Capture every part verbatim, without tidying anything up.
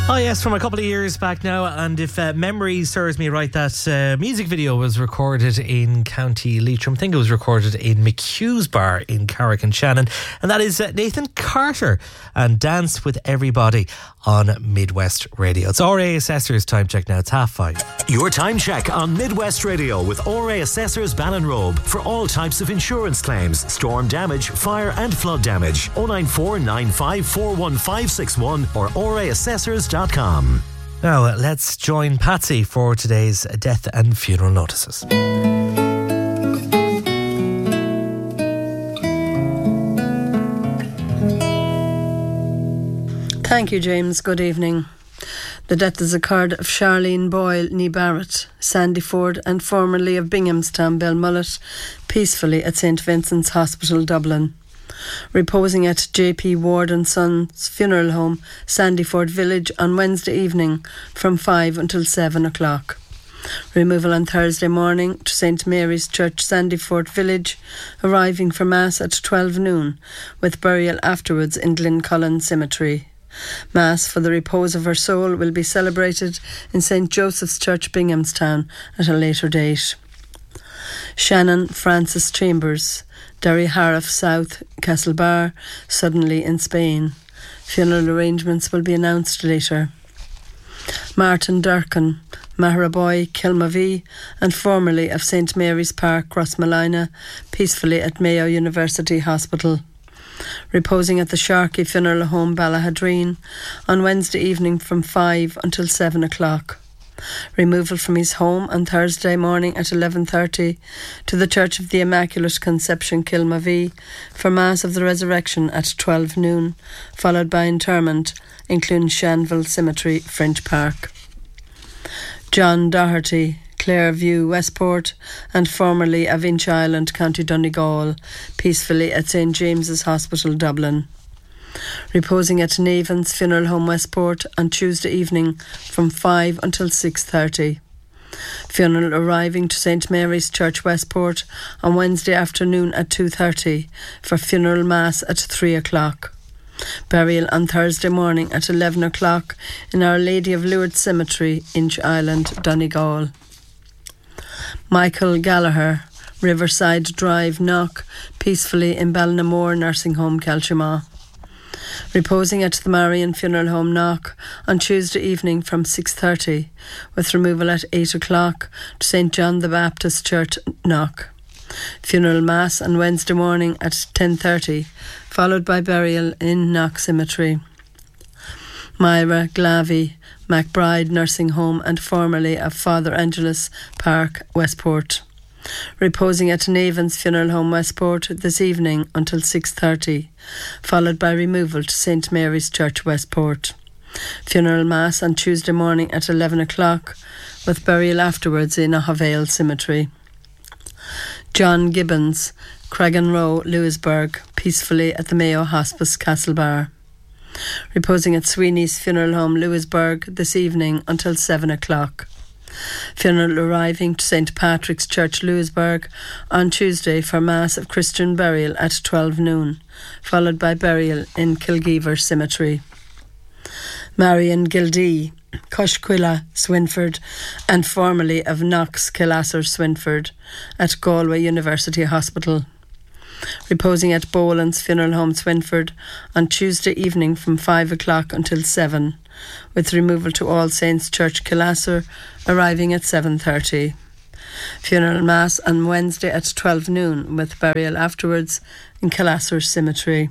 Oh yes, from a couple of years back now, and if uh, memory serves me right, that uh, music video was recorded in County Leitrim. I think it was recorded in McHugh's Bar in Carrick and Shannon, and that is uh, Nathan Carter and Dance With Everybody on Midwest Radio. It's R A Assessors time check now. It's half five. Your time check on Midwest Radio with R A Assessors Ballinrobe for all types of insurance claims, storm damage, fire and flood damage. oh nine four nine five four one five six one or r a assessors dot com. Now uh, let's join Patsy for today's death and funeral notices. Thank you, James. Good evening. The death has occurred of Charlene Boyle Nee Barrett, Sandyford, and formerly of Binghamstown Belmullet, peacefully at Saint Vincent's Hospital, Dublin. Reposing at J P Ward and Sons Funeral Home, Sandyford Village, on Wednesday evening from five until seven o'clock. Removal on Thursday morning to Saint Mary's Church, Sandyford Village, arriving for Mass at twelve noon, with burial afterwards in Glencullen Cemetery. Mass for the repose of her soul will be celebrated in Saint Joseph's Church, Binghamstown, at a later date. Shannon Francis Chambers, Derry Harriff South, Castlebar, suddenly in Spain. Funeral arrangements will be announced later. Martin Durkin, Maharaboy, Kilmavee, and formerly of Saint Mary's Park, Crossmalina, peacefully at Mayo University Hospital. Reposing at the Sharkey Funeral Home, Ballahadreen, on Wednesday evening from five until seven o'clock. Removal from his home on Thursday morning at eleven thirty to the Church of the Immaculate Conception, Kilmavee, for Mass of the Resurrection at twelve noon, followed by interment in Clunshanville Cemetery, French Park. John Doherty, Clairview, Westport, and formerly of Inch Island, County Donegal, peacefully at Saint James's Hospital, Dublin. Reposing at Navan's Funeral Home, Westport, on Tuesday evening from five until six thirty. Funeral arriving to Saint Mary's Church, Westport, on Wednesday afternoon at two thirty for funeral mass at three o'clock. Burial on Thursday morning at eleven o'clock in Our Lady of Lourdes Cemetery, Inch Island, Donegal. Michael Gallagher, Riverside Drive, Knock, peacefully in Ballinamore Nursing Home, Calshima. Reposing at the Marian Funeral Home, Knock, on Tuesday evening from six thirty, with removal at eight o'clock to Saint John the Baptist Church, Knock. Funeral Mass on Wednesday morning at ten thirty, followed by burial in Knock Cemetery. Myra Glavey, McBride Nursing Home, and formerly of Father Angelus Park, Westport. Reposing at Navan's Funeral Home, Westport, this evening until six thirty, followed by removal to Saint Mary's Church, Westport. Funeral Mass on Tuesday morning at eleven o'clock, with burial afterwards in Ahavale Cemetery. John Gibbons, Cragan Row, Lewisburg, peacefully at the Mayo Hospice, Castlebar. Reposing at Sweeney's Funeral Home, Lewisburg, this evening until seven o'clock. Funeral arriving to Saint Patrick's Church, Lewisburg, on Tuesday for Mass of Christian burial at twelve noon, followed by burial in Kilgeever Cemetery. Marion Gildee, Cushquilla, Swinford, and formerly of Knox, Killasser, Swinford, at Galway University Hospital. Reposing at Boland's Funeral Home, Swinford, on Tuesday evening from five o'clock until seven, with removal to All Saints Church, Killasser, arriving at seven thirty. Funeral Mass on Wednesday at twelve noon, with burial afterwards in Killasser Cemetery.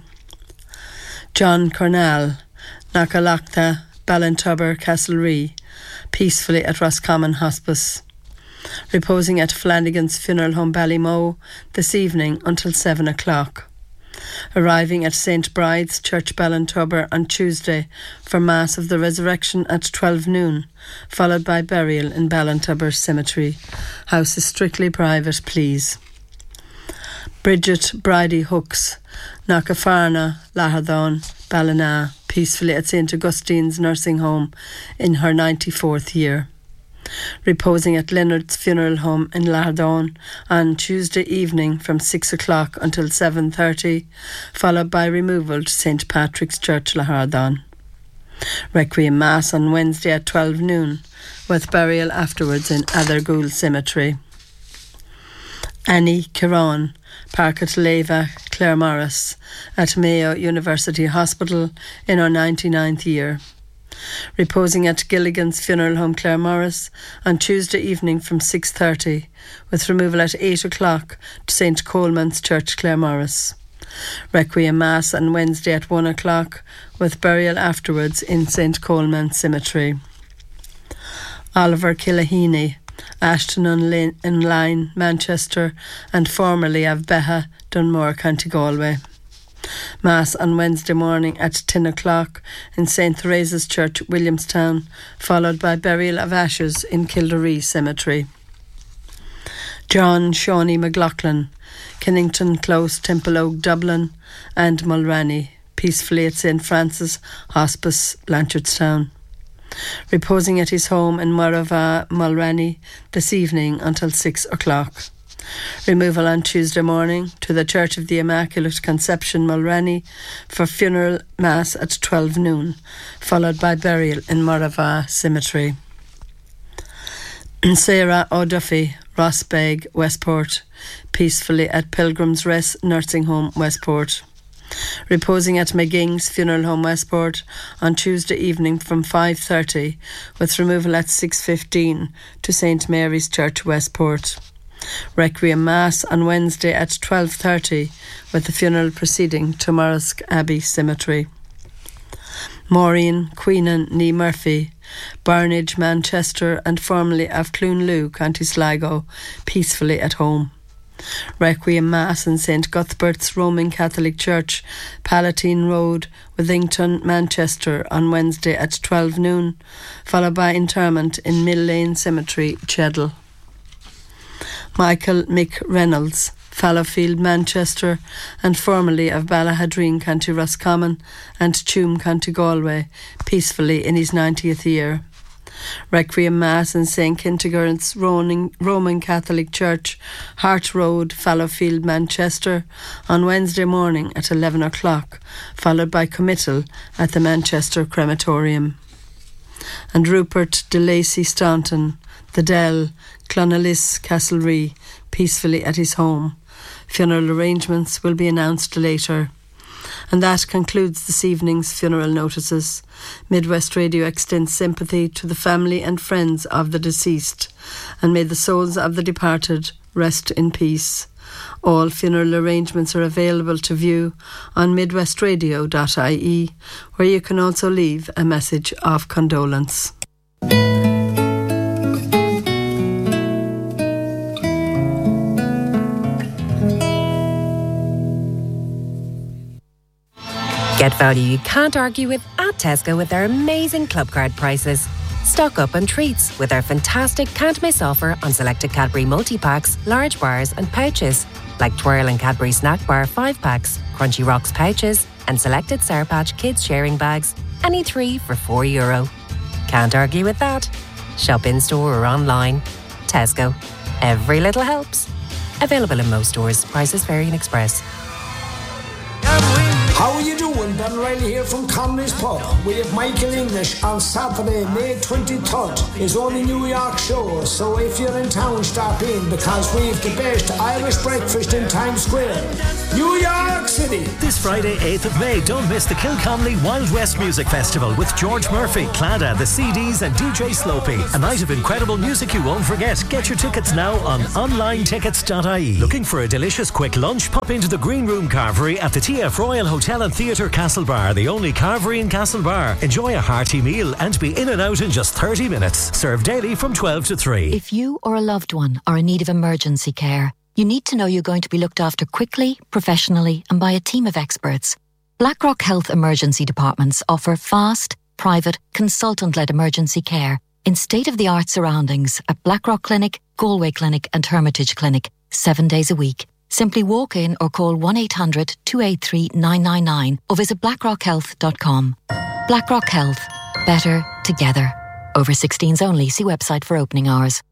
John Cornell, Knockalachta, Ballintubber, Castlerea, peacefully at Roscommon Hospice. Reposing at Flanagan's Funeral Home, Ballymoe, this evening until seven o'clock. Arriving at Saint Bride's Church, Ballintubber, on Tuesday for Mass of the Resurrection at twelve noon, followed by burial in Ballintubber Cemetery. House is strictly private, please. Bridget Bridie Hooks, Knockafarna, Lahadon, Ballina, peacefully at Saint Augustine's Nursing Home in her ninety-fourth year. Reposing at Leonard's Funeral Home in Lardon on Tuesday evening from six o'clock until seven thirty, followed by removal to Saint Patrick's Church, Lahardon. Requiem Mass on Wednesday at twelve noon, with burial afterwards in Athergool Cemetery. Annie Kiran, Parket Leva, Claremorris, at Mayo University Hospital in her ninety-ninth year. Reposing at Gilligan's Funeral Home, Claremorris, on Tuesday evening from six thirty, with removal at eight o'clock to Saint Coleman's Church, Claremorris. Requiem Mass on Wednesday at one o'clock, with burial afterwards in Saint Coleman's Cemetery. Oliver Killaheny, Ashton-on-Line, Manchester, and formerly of Beha, Dunmore, County Galway. Mass on Wednesday morning at ten o'clock in Saint Theresa's Church, Williamstown, followed by burial of ashes in Kildare Cemetery. John Shawnee McLaughlin, Kennington Close, Temple Dublin, and Mulranny, peacefully at Saint Francis Hospice, Blanchardstown. Reposing at his home in Morava, Mulranny, this evening until six o'clock. Removal on Tuesday morning to the Church of the Immaculate Conception, Mulranny, for funeral mass at twelve noon, followed by burial in Morava Cemetery. Sarah O'Duffy, Rossbeg, Westport, peacefully at Pilgrim's Rest Nursing Home, Westport. Reposing at McGing's Funeral Home, Westport, on Tuesday evening from five thirty, with removal at six fifteen to Saint Mary's Church, Westport. Requiem Mass on Wednesday at twelve thirty, with the funeral proceeding to Morrisk Abbey Cemetery. Maureen Queenan Nee Murphy, Barnage, Manchester, and formerly of Clunloo, County Sligo, peacefully at home. Requiem Mass in Saint Cuthbert's Roman Catholic Church, Palatine Road, Withington, Manchester, on Wednesday at twelve noon, followed by interment in Mill Lane Cemetery, Cheddle. Michael Mick Reynolds, Fallowfield, Manchester, and formerly of Ballahadreen, County Roscommon, and Tuam, County Galway, peacefully in his ninetieth year. Requiem Mass in Saint Kentigern's Roman Catholic Church, Hart Road, Fallowfield, Manchester, on Wednesday morning at eleven o'clock, followed by committal at the Manchester Crematorium. And Rupert de Lacy Staunton, The Dell, Clonellis, Castlerea, peacefully at his home. Funeral arrangements will be announced later. And that concludes this evening's funeral notices. Midwest Radio extends sympathy to the family and friends of the deceased, and may the souls of the departed rest in peace. All funeral arrangements are available to view on midwest radio dot I E, where you can also leave a message of condolence. Get value you can't argue with at Tesco with their amazing club card prices. Stock up on treats with our fantastic can't miss offer on selected Cadbury multi-packs, large bars and pouches, like Twirl and Cadbury Snack Bar five packs, Crunchy Rocks pouches, and selected Sour Patch Kids sharing bags, any three for four euro. Can't argue with that. Shop in store or online. Tesco. Every little helps. Available in most stores. Prices vary in Express. How are you doing? Ben Riley here from Conley's Pub. We have Michael English on Saturday, May twenty-third. It's only New York show, so if you're in town, stop in, because we've the best Irish breakfast in Times Square. New York City. This Friday, eighth of May, don't miss the Kilconnelly Wild West Music Festival with George Murphy, Clada, the C Ds and D J Slopey. A night of incredible music you won't forget. Get your tickets now on online tickets dot I E. Looking for a delicious quick lunch? Pop into the Green Room Carvery at the T F Royal Hotel and Theatre Castlebar, the only carvery in Castlebar. Enjoy a hearty meal and be in and out in just thirty minutes. Served daily from twelve to three. If you or a loved one are in need of emergency care, you need to know you're going to be looked after quickly, professionally, and by a team of experts. BlackRock Health Emergency Departments offer fast, private, consultant-led emergency care in state-of-the-art surroundings at Blackrock Clinic, Galway Clinic and Hermitage Clinic, seven days a week. Simply walk in or call one eight hundred two eight three nine nine nine or visit blackrock health dot com. BlackRock Health. Better together. Over sixteens only. See website for opening hours.